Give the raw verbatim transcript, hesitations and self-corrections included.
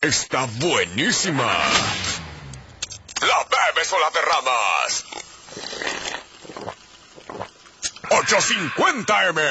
Está buenísima. ¿La bebes o la derramas? ocho cincuenta eme